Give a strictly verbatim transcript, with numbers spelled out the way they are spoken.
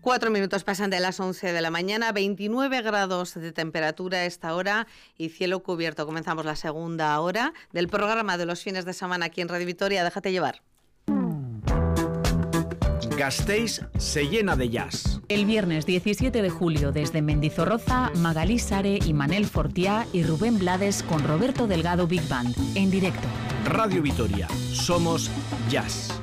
Cuatro minutos pasan de las once de la mañana, veintinueve grados de temperatura a esta hora y cielo cubierto. Comenzamos la segunda hora del programa de los fines de semana aquí en Radio Vitoria. Déjate llevar. Gasteiz se llena de jazz. El viernes diecisiete de julio, desde Mendizorroza, Magalí Sare y Manel Fortiá y Rubén Blades con Roberto Delgado Big Band, en directo. Radio Vitoria, somos jazz.